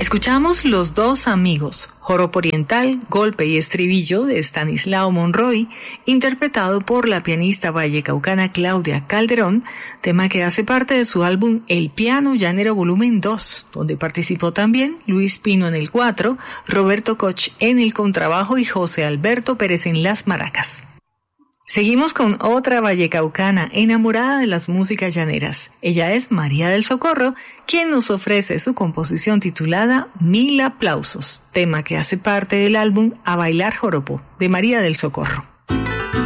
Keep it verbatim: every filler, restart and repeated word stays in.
Escuchamos Los Dos Amigos, joropo oriental, golpe y estribillo de Estanislao Monroy, interpretado por la pianista vallecaucana Claudia Calderón, tema que hace parte de su álbum El Piano Llanero Volumen dos, donde participó también Luis Pino en el cuatro, Roberto Koch en el contrabajo y José Alberto Pérez en las maracas. Seguimos con otra vallecaucana enamorada de las músicas llaneras. Ella es María del Socorro, quien nos ofrece su composición titulada Mil Aplausos, tema que hace parte del álbum A Bailar Joropo de María del Socorro.